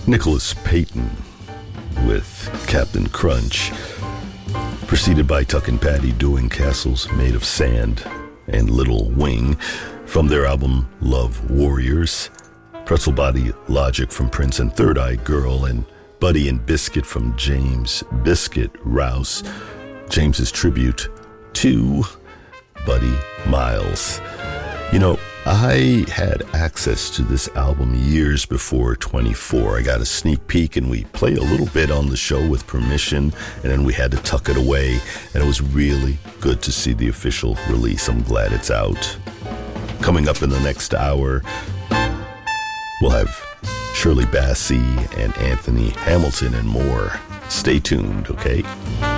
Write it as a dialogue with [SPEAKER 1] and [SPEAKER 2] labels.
[SPEAKER 1] Nicholas Payton with Captain Crunch, preceded by Tuck and Patty doing Castles Made of Sand and Little Wing from their album Love Warriors, Pretzel Body Logic from Prince and Third Eye Girl, and Buddy and Biscuit from James Biscuit Rouse, James's tribute to Buddy Miles. You know, I had access to this album years before 24. I got a sneak peek and we played a little bit on the show with permission, and then we had to tuck it away, and it was really good to see the official release. I'm glad it's out. Coming up in the next hour, we'll have Shirley Bassey and Anthony Hamilton and more. Stay tuned, okay?